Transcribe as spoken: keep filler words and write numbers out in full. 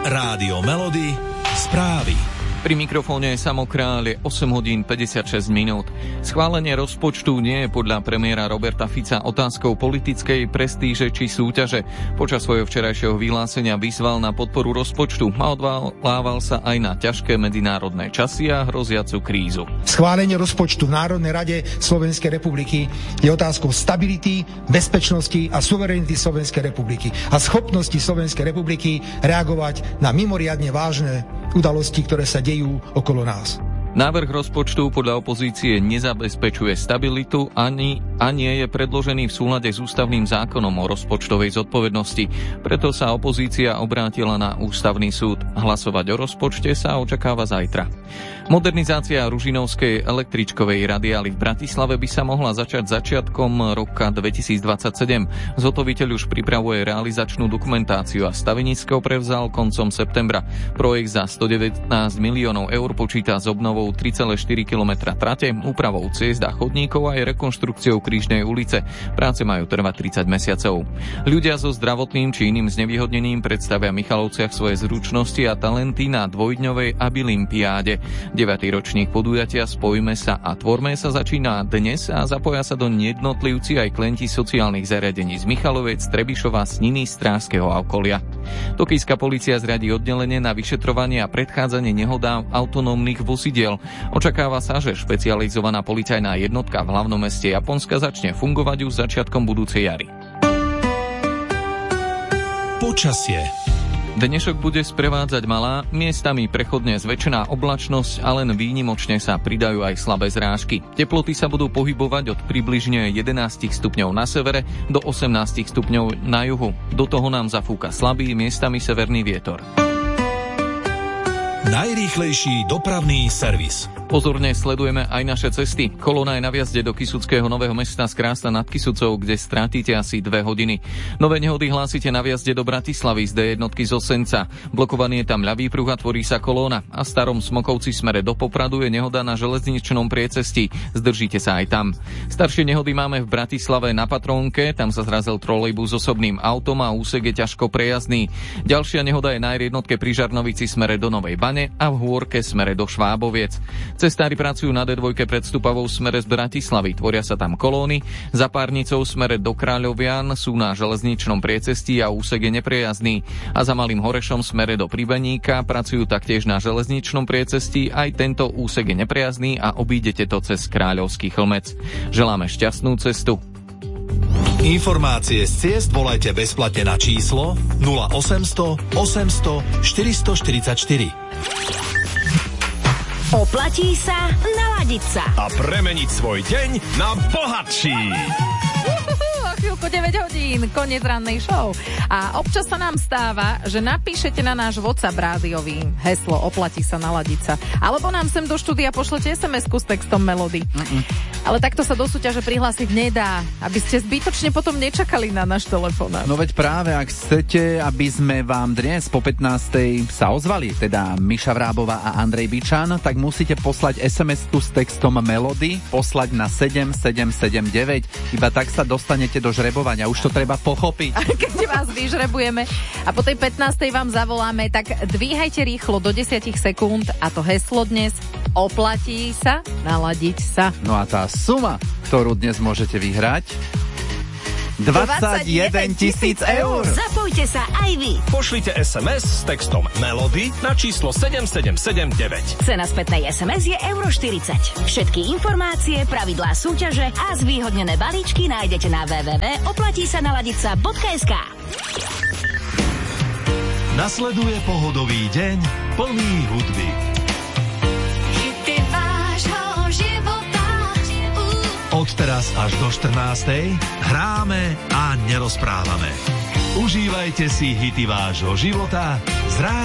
Rádio Melody, správy. Pri mikrofóne je Samo Kráľ, je osem hodín päťdesiatšesť minút. Schválenie rozpočtu nie je podľa premiéra Roberta Fica otázkou politickej prestíže či súťaže. Počas svojho včerajšieho vyhlásenia vyzval na podporu rozpočtu a odvolával sa aj na ťažké medzinárodné časy a hroziacu krízu. Schválenie rozpočtu v Národnej rade Slovenskej republiky je otázkou stability, bezpečnosti a suverenity Slovenskej republiky a schopnosti Slovenskej republiky reagovať na mimoriadne vážne udalosti, ktoré sa dejú okolo nás. Návrh rozpočtu podľa opozície nezabezpečuje stabilitu ani a nie je predložený v súlade s ústavným zákonom o rozpočtovej zodpovednosti. Preto sa opozícia obrátila na ústavný súd. Hlasovať o rozpočte sa očakáva zajtra. Modernizácia Ružinovskej električkovej radiály v Bratislave by sa mohla začať začiatkom roka dvetisícdvadsaťsedem. Zhotoviteľ už pripravuje realizačnú dokumentáciu a stavenisko prevzal koncom septembra. Projekt za stodevätnásť miliónov eur počíta s obnovou tri celé štyri kilometra trate, úpravou ciest a chodníkov a aj rekonštrukciou Krížnej ulice. Práce majú trvať tridsať mesiacov. Ľudia so zdravotným či iným znevýhodnením predstavia v Michalovciach svoje zručnosti a talenty na dvojdňovej Abilimpiáde. deviaty ročník podujatia Spojme sa a tvorme sa začína dnes a zapoja sa do jednotlivci aj klienti sociálnych zariadení z Michaloviec, Trebišova, Sniny, Strážskeho a okolia. Tokijská polícia zriadi oddelenie na vyšetrovanie a predchádzanie nehodám autonómnych vozidiel. Očakáva sa, že špecializovaná policajná jednotka v hlavnom meste Japonska začne fungovať už začiatkom budúcej jary. Počasie. Dnešok bude sprevádzať malá, miestami prechodne zväčšená oblačnosť a len výnimočne sa pridajú aj slabé zrážky. Teploty sa budú pohybovať od približne jedenásť stupňov na severe do osemnásť stupňov na juhu. Do toho nám zafúka slabý, miestami severný vietor. Najrýchlejší dopravný servis. Pozorne sledujeme aj naše cesty. Kolóna je na vjazde do Kysuckého Nového Mesta z Krásna nad Kysucou, kde strátite asi dve hodiny. Nové nehody hlásite na vjazde do Bratislavy z dé jednotky zo Senca. Blokovaný je tam ľavý pruh a tvorí sa kolóna. A v Starom Smokovci smere do Popradu je nehoda na železničnom priecestí. Zdržíte sa aj tam. Staršie nehody máme v Bratislave na Patrónke, tam sa zrazil trolejbus s osobným autom a úsek je ťažko prejazdný. Ďalšia nehoda je na jednotke pri Žarnovici smere do Novej Bane a v Hôrke smere do Šváboviec. Cestári pracujú na dé dva pred Stupovou smere z Bratislavy. Tvoria sa tam kolóny. Za Párnicou smere do Kráľovian sú na železničnom priecestí a úsek je neprejazdný. A za Malým Horešom smere do Pribeníka pracujú taktiež na železničnom priecestí. Aj tento úsek je neprejazdný a obídete to cez Kráľovský Chlmec. Želáme šťastnú cestu. Informácie z ciest volajte bezplatne na číslo nula osemsto osemsto štyristoštyridsaťštyri. Oplatí sa naladiť sa A premeniť svoj deň na bohatší. O chvíľku deväť hodín, koniec rannej show. A občas sa nám stáva, že napíšete na náš WhatsApp rádiový heslo Oplatí sa naladiť sa. Alebo nám sem do štúdia pošlete es em esku s textom Melody. Mm-mm. Ale takto sa do súťaže prihlásiť nedá, aby ste zbytočne potom nečakali na náš telefonát. No veď práve, ak chcete, aby sme vám dnes po pätnástej sa ozvali, teda Miša Vrábová a Andrej Bičan, tak musíte poslať es em esku s textom Melody, poslať na sedem sedem sedem deväť. Iba tak sa dostanete do žrebovania. Už to treba pochopiť. A keď vás vyžrebujeme a po tej pätnástej vám zavoláme, tak dvíhajte rýchlo do desať sekúnd a to heslo dnes: oplatí sa naladiť sa. No a tá suma, ktorú dnes môžete vyhrať, dvadsaťjeden tisíc eur. Zapojte sa aj vy. Pošlite es em es s textom Melody na číslo sedem sedem sedem deväť. Cena spätnej es em es je euro štyridsať. Všetky informácie, pravidlá súťaže a zvýhodnené balíčky nájdete na w w w bodka oplatí sa naladiť sa bodka es ká. Nasleduje pohodový deň plný hudby. Od teraz až do štrnástej hráme a nerozprávame. Užívajte si hity vášho života z rádia.